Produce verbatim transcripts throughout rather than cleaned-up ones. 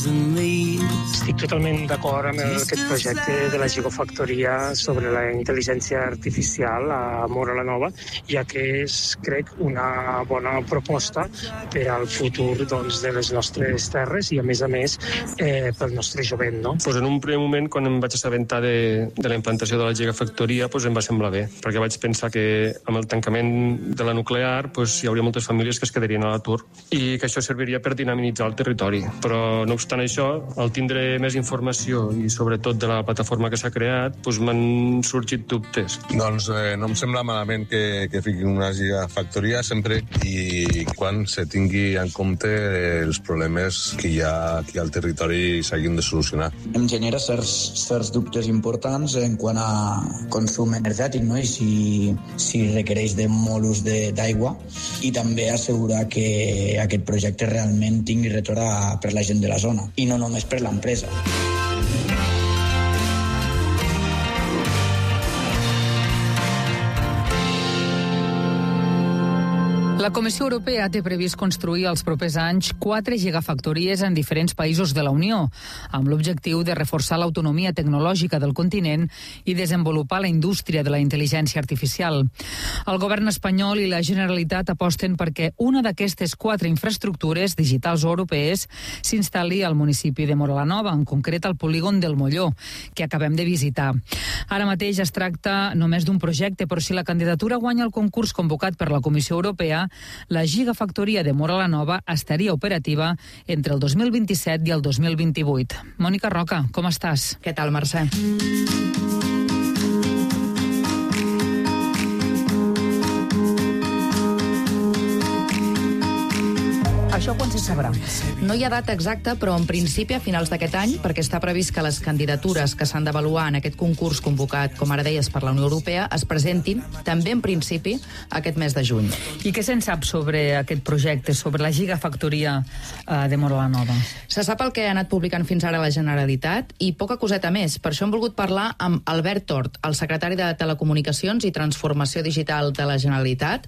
Estic totalment d'acord amb aquest projecte de la gigafactoria sobre la intel·ligència artificial a Móra la Nova, ja que és, crec, una bona proposta per al futur doncs, de les nostres terres i, a més a més, eh, pel nostre jovent. No? Pues en un primer moment, quan em vaig assabentar de, de la implantació de la gigafactoria, pues em va semblar bé, perquè vaig pensar que amb el tancament de la nuclear pues, hi hauria moltes famílies que es quedarien a l'atur i que això serviria per dinamitzar el territori. Però, no obstant això, al tindre més informació i sobretot de la plataforma que s'ha creat, doncs m'han sorgit dubtes. Doncs eh, no em sembla malament que, que fiquin una gigafactoria sempre i quan se tingui en compte els problemes que hi ha aquí al territori i s'hagin de solucionar. Em genera certs, certs dubtes importants en quant a consum energètic, no? I si, si requereix de molt ús d'aigua i també assegurar que aquest projecte realment tingui retorn a, per la gent de la zona i no només per l'empresa. La Comissió Europea té previst construir els propers anys quatre gigafactories en diferents països de la Unió, amb l'objectiu de reforçar l'autonomia tecnològica del continent i desenvolupar la indústria de la intel·ligència artificial. El govern espanyol i la Generalitat aposten perquè una d'aquestes quatre infraestructures digitals europees s'instal·li al municipi de Móra la Nova, en concret al polígon del Molló, que acabem de visitar. Ara mateix es tracta només d'un projecte, però si la candidatura guanya el concurs convocat per la Comissió Europea, la gigafactoria de Móra la Nova estaria operativa entre el dos mil vint-i-set i el dos mil vint-i-vuit. Mònica Roca, com estàs? Què tal, Mercè? Això quan se sabrà? No hi ha data exacta, però en principi a finals d'aquest any, perquè està previst que les candidatures que s'han d'avaluar en aquest concurs convocat, com ara deies, per la Unió Europea, es presentin, també en principi, aquest mes de juny. I què se'n sap sobre aquest projecte, sobre la gigafactoria eh, de Móra la Nova? Se sap el que ha anat publicant fins ara la Generalitat i poca coseta més. Per això hem volgut parlar amb Albert Tort, el secretari de Telecomunicacions i Transformació Digital de la Generalitat.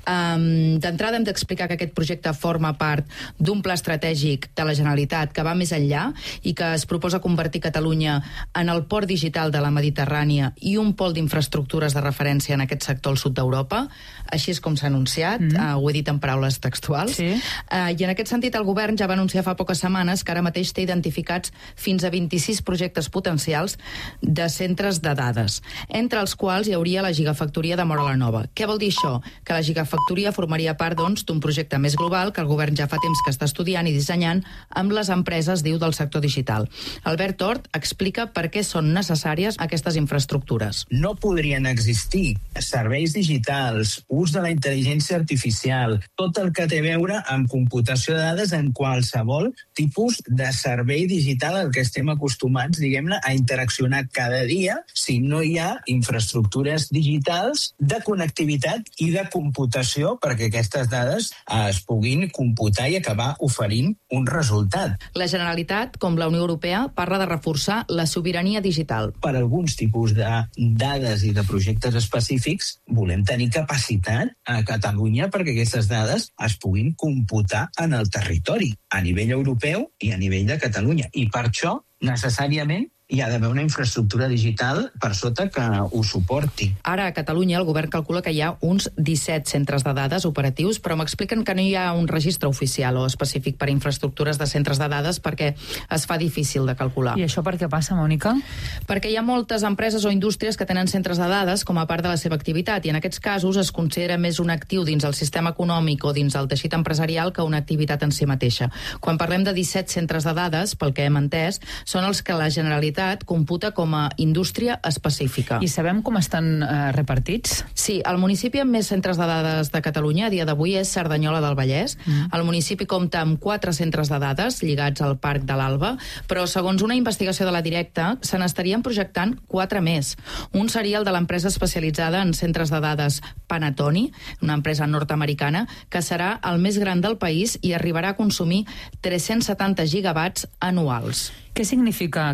Um, D'entrada hem d'explicar que aquest projecte forma part d'un pla estratègic de la Generalitat que va més enllà i que es proposa convertir Catalunya en el port digital de la Mediterrània i un pol d'infraestructures de referència en aquest sector al sud d'Europa. Així és com s'ha anunciat, mm. uh, ho he dit en paraules textuals. Sí. Uh, I en aquest sentit el govern ja va anunciar fa poques setmanes que ara mateix té identificats fins a vint-i-sis projectes potencials de centres de dades, entre els quals hi hauria la gigafactoria de Móra la Nova. Què vol dir això? Que la gigafactoria formaria part, doncs, d'un projecte més global que el govern ja fa temps que està estudiant i dissenyant amb les empreses, diu, del sector digital. Albert Tort explica per què són necessàries aquestes infraestructures. No podrien existir serveis digitals, ús de la intel·ligència artificial, tot el que té a veure amb computació de dades en qualsevol tipus de servei digital al que estem acostumats, diguem-ne, a interaccionar cada dia si no hi ha infraestructures digitals de connectivitat i de computació perquè aquestes dades es puguin computar i acabar oferint un resultat. La Generalitat, com la Unió Europea, parla de reforçar la sobirania digital. Per alguns tipus de dades i de projectes específics volem tenir capacitat a Catalunya perquè aquestes dades es puguin computar en el territori, a nivell europeu i a nivell de Catalunya. I per això, necessàriament, hi ha d'haver una infraestructura digital per sota que ho suporti. Ara, a Catalunya, el govern calcula que hi ha uns disset centres de dades operatius, però m'expliquen que no hi ha un registre oficial o específic per a infraestructures de centres de dades perquè es fa difícil de calcular. I això per què passa, Mònica? Perquè hi ha moltes empreses o indústries que tenen centres de dades com a part de la seva activitat i en aquests casos es considera més un actiu dins el sistema econòmic o dins el teixit empresarial que una activitat en si mateixa. Quan parlem de disset centres de dades, pel que hem entès, són els que la Generalitat computa com a indústria específica. I sabem com estan eh, repartits? Sí, el municipi amb més centres de dades de Catalunya a dia d'avui és Cerdanyola del Vallès. Mm. El municipi compta amb quatre centres de dades lligats al Parc de l'Alba, però segons una investigació de la Directa se n'estarien projectant quatre més. Un seria el de l'empresa especialitzada en centres de dades Panatoni, una empresa nord-americana, que serà el més gran del país i arribarà a consumir tres-cents setanta gigawatts anuals. Què significa aquesta xifra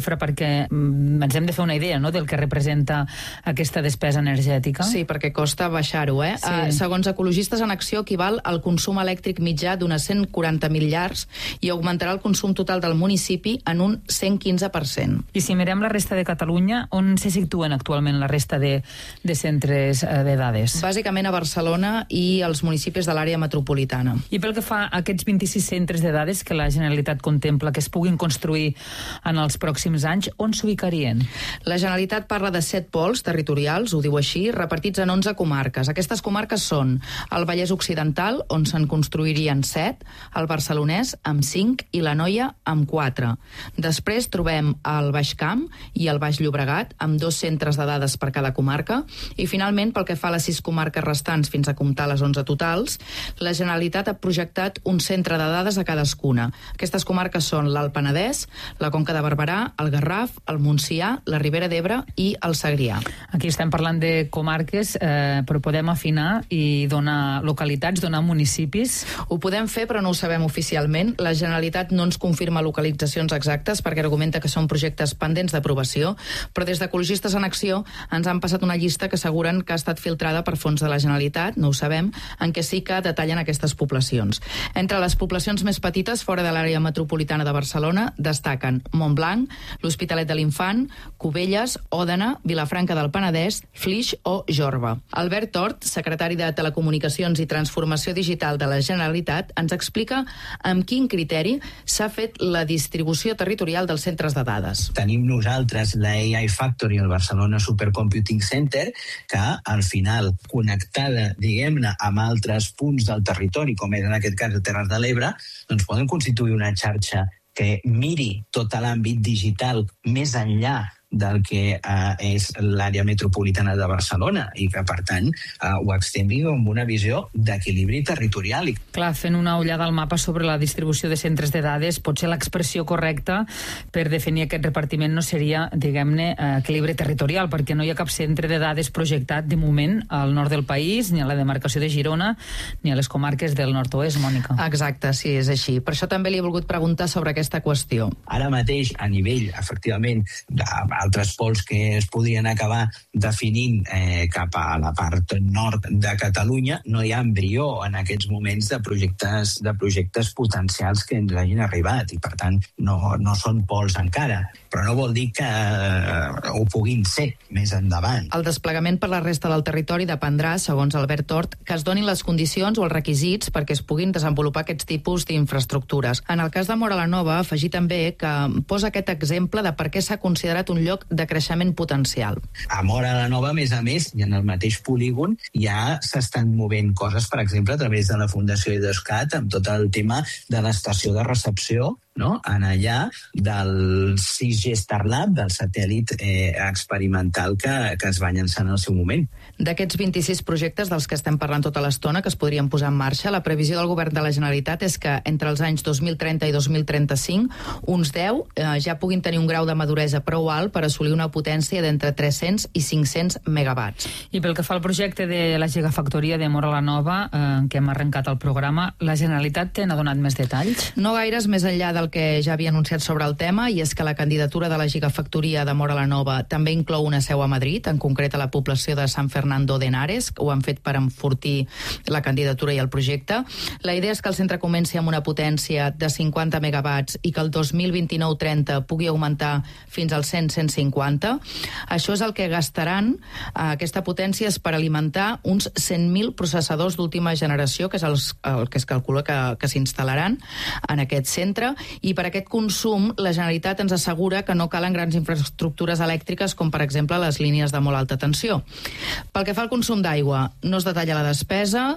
xifra perquè mm, ens hem de fer una idea, no?, del que representa aquesta despesa energètica. Sí, perquè costa baixar-ho, eh? Sí. Uh, segons Ecologistes en Acció, equival al consum elèctric mitjà d'unes cent quaranta mil llars i augmentarà el consum total del municipi en un cent quinze per cent. I si mirem la resta de Catalunya, on se situen actualment la resta de, de centres eh, de dades? Bàsicament a Barcelona i als municipis de l'àrea metropolitana. I pel que fa a aquests vint-i-sis centres de dades que la Generalitat contempla que es puguin construir en els pròxims anys, on s'ubicarien? La Generalitat parla de set pols territorials, ho diu així, repartits en onze comarques. Aquestes comarques són el Vallès Occidental, on se'n construirien set, el Barcelonès amb cinc i l'Anoia amb quatre. Després trobem el Baix Camp i el Baix Llobregat, amb dos centres de dades per cada comarca. I finalment, pel que fa a les sis comarques restants fins a comptar les onze totals, la Generalitat ha projectat un centre de dades a cadascuna. Aquestes comarques són l'Alt Penedès, la Conca de Barberà, el Garraf, el Montsià, la Ribera d'Ebre i el Segrià. Aquí estem parlant de comarques, eh, però podem afinar i donar localitats, donar municipis? Ho podem fer, però no ho sabem oficialment. La Generalitat no ens confirma localitzacions exactes perquè argumenta que són projectes pendents d'aprovació, però des d'Ecologistes en Acció ens han passat una llista que asseguren que ha estat filtrada per fons de la Generalitat, no ho sabem, en què sí que detallen aquestes poblacions. Entre les poblacions més petites, fora de l'àrea metropolitana de Barcelona, destaquen Montblanc, l'Hospitalet de l'Infant, Cubelles, Òdena, Vilafranca del Penedès, Flix o Jorba. Albert Tort, secretari de Telecomunicacions i Transformació Digital de la Generalitat, ens explica amb quin criteri s'ha fet la distribució territorial dels centres de dades. Tenim nosaltres la A I Factory, el Barcelona Supercomputing Center, que al final, connectada, diguem-ne, amb altres punts del territori, com és en aquest cas de Terres de l'Ebre, doncs poden constituir una xarxa que miri tot l'àmbit digital més enllà del que eh, és l'àrea metropolitana de Barcelona i que, per tant, eh, ho extengui amb una visió d'equilibri territorial. Clar, fent una ullada al mapa sobre la distribució de centres de dades, potser l'expressió correcta per definir aquest repartiment no seria, diguem-ne, equilibri territorial, perquè no hi ha cap centre de dades projectat de moment al nord del país, ni a la demarcació de Girona, ni a les comarques del nord-oest, Mònica. Exacte, sí, és així. Per això també li he volgut preguntar sobre aquesta qüestió. Ara mateix, a nivell, efectivament, d'altres pols que es podrien acabar definint eh, cap a la part nord de Catalunya, no hi ha embrió en aquests moments de projectes, de projectes potencials que ens hagin arribat i, per tant, no, no són pols encara. Però no vol dir que eh, ho puguin ser més endavant. El desplegament per la resta del territori dependrà, segons Albert Tort, que es donin les condicions o els requisits perquè es puguin desenvolupar aquests tipus d'infraestructures. En el cas de Móra la Nova, afegir també que posa aquest exemple de per què s'ha considerat un lloc de creixement potencial. A Móra la Nova, a més a més, i en el mateix polígon, ja s'estan movent coses, per exemple, a través de la Fundació Idescat, amb tot el tema de l'estació de recepció, no? En allà del sis G Starlab, del satèl·lit eh, experimental que, que es va llançar en el seu moment. D'aquests vint-i-sis projectes dels que estem parlant tota l'estona, que es podrien posar en marxa, la previsió del govern de la Generalitat és que entre els anys dos mil trenta i dos mil trenta-cinc, uns deu eh, ja puguin tenir un grau de maduresa prou alt per assolir una potència d'entre tres-cents i cinc-cents megawatts. I pel que fa al projecte de la gigafactoria de Móra la Nova, eh, que hem arrencat el programa, la Generalitat te n'ha donat més detalls? No gaires, més enllà del que ja havia anunciat sobre el tema, i és que la candidatura de la gigafactoria de Móra la Nova també inclou una seu a Madrid, en concret a la població de San Fernando de Henares, que ho han fet per enfortir la candidatura i el projecte. La idea és que el centre comenci amb una potència de cinquanta megawatts i que el dos mil vint-i-nou trenta pugui augmentar fins als cent a cent cinquanta. Això és el que gastaran. Aquesta potència és per alimentar uns cent mil processadors d'última generació, que és els, el que es calcula que, que s'instal·laran en aquest centre. I per aquest consum, la Generalitat ens assegura que no calen grans infraestructures elèctriques com, per exemple, les línies de molt alta tensió. Pel que fa al consum d'aigua, no es detalla la despesa.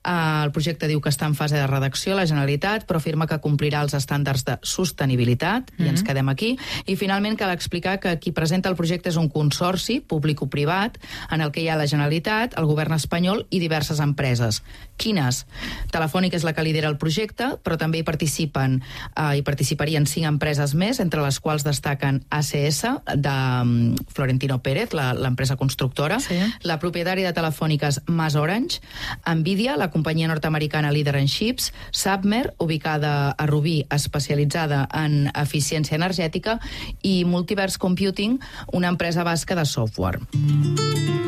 El projecte diu que està en fase de redacció la Generalitat, però afirma que complirà els estàndards de sostenibilitat, mm-hmm. i ens quedem aquí. I finalment cal explicar que qui presenta el projecte és un consorci públic-privat en el que hi ha la Generalitat, el govern espanyol i diverses empreses. Quines? Telefònica és la que lidera el projecte, però també hi participen, eh, hi participarien cinc empreses més, entre les quals destaquen A C S, de um, Florentino Pérez, la, l'empresa constructora, sí. La propietària de telefòniques Mas Orange, Nvidia, la companyia nord-americana líder en xips, Submer, ubicada a Rubí, especialitzada en eficiència energètica, i Multiverse Computing, una empresa basca de software.